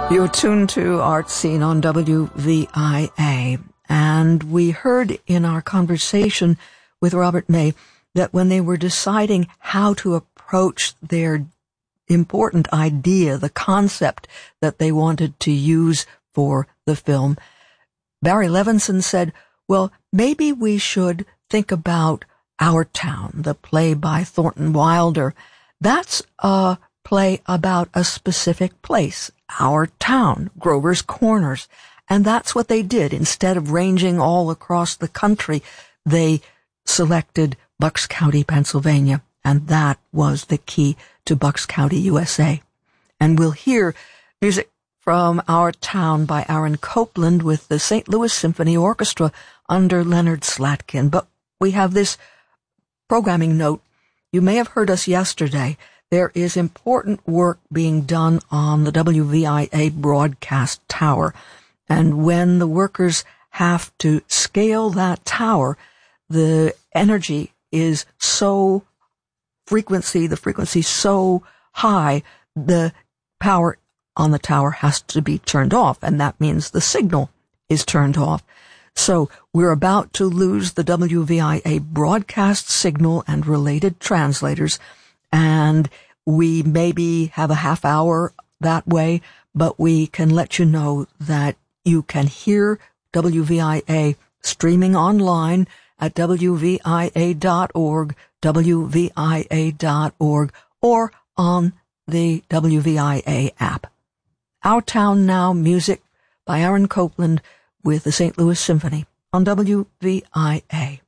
You're tuned to Art Scene on WVIA, and we heard in our conversation with Robert May that when they were deciding how to approach their important idea, the concept that they wanted to use for the film, Barry Levinson said, well, maybe we should think about Our Town, the play by Thornton Wilder. That's a play about a specific place, Our Town, Grover's Corners. And that's what they did. Instead of ranging all across the country, they selected Bucks County, Pennsylvania. And that was the key to Bucks County, USA. And we'll hear music from Our Town by Aaron Copland with the St. Louis Symphony Orchestra under Leonard Slatkin. But we have this programming note. You may have heard us yesterday. There is important work being done on the WVIA broadcast tower. And when the workers have to scale that tower, the energy is so the frequency so high, the power on the tower has to be turned off, and that means the signal is turned off. So we're about to lose the WVIA broadcast signal and related translators, and we maybe have a half hour that way, but we can let you know that you can hear WVIA streaming online at WVIA.org, WVIA.org, or on the WVIA app. Our Town Now, music by Aaron Copland with the St. Louis Symphony on WVIA.